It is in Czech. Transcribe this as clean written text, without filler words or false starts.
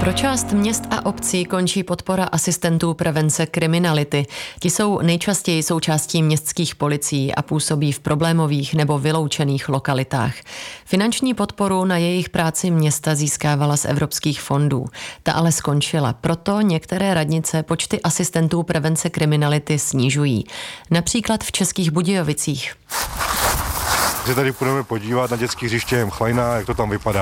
Pro část měst a obcí končí podpora asistentů prevence kriminality. Ti jsou nejčastěji součástí městských policií a působí v problémových nebo vyloučených lokalitách. Finanční podporu na jejich práci města získávala z evropských fondů. Ta ale skončila, proto některé radnice počty asistentů prevence kriminality snižují. Například v Českých Budějovicích. Se tady půjdeme podívat na dětský hřiště Chlajna, jak to tam vypadá.